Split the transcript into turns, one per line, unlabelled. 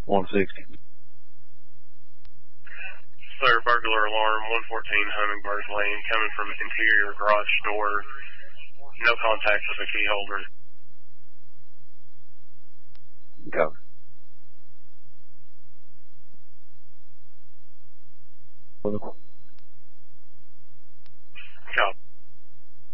160.
Sir, burglar alarm, 114 Hummingbird Lane, coming from interior garage door. No contact with the key holder.
Go.